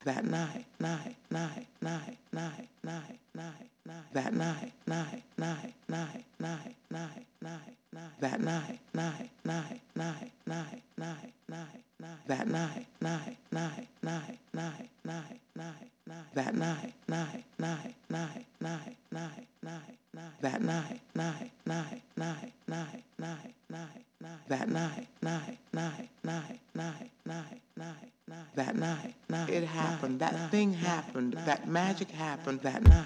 that night, night, night, night, night, night, night, night, that night, night, night, night, night, night, night, night, that night, night, night, night, night, night, night, night, that night, night, night, night, night, night, night, night, that night, night, night, night, night, night, night, night, that night, night, night, night, night, night, night, night, that night, night, night, night, night, night, night, night, that night, night, it happened, that thing happened, that magic happened that night.